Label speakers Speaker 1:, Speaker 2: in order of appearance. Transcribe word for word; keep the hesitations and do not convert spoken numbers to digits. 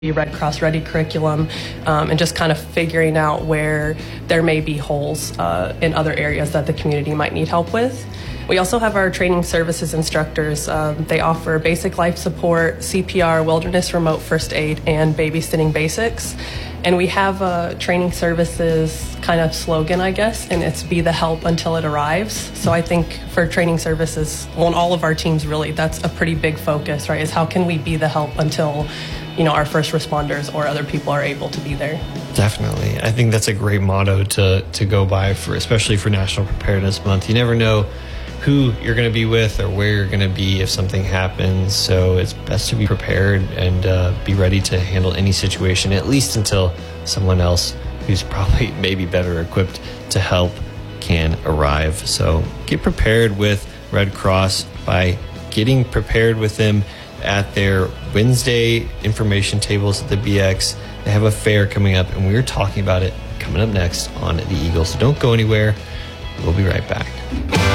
Speaker 1: Red Cross Ready curriculum, um, and just kind of figuring out where there may be holes uh, in other areas that the community might need help with. We also have our training services instructors. Um, they offer basic life support, C P R, wilderness remote first aid, and babysitting basics. And we have a training services kind of slogan, I guess, and it's be the help until it arrives. So I think for training services, well, on all of our teams really, that's a pretty big focus, right, is how can we be the help until, you know, our first responders or other people are able to be there.
Speaker 2: Definitely. I think that's a great motto to, to go by, for especially for National Preparedness Month. You never know who you're going to be with or where you're going to be if something happens. So it's best to be prepared and uh, be ready to handle any situation, at least until someone else who's probably maybe better equipped to help can arrive. So get prepared with Red Cross by getting prepared with them at their Wednesday information tables at the B X. They have a fair coming up, and we're talking about it coming up next on The Eagle. So don't go anywhere. We'll be right back.